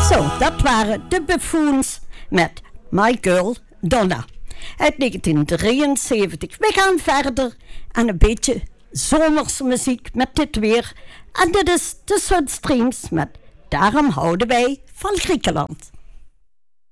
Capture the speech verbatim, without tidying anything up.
Zo, dat waren de Buffoons met My Girl Donna uit negentien drieënzeventig. We gaan verder aan een beetje zomerse muziek met dit weer. En dit is de Sunstreams met Daarom houden wij van Griekenland.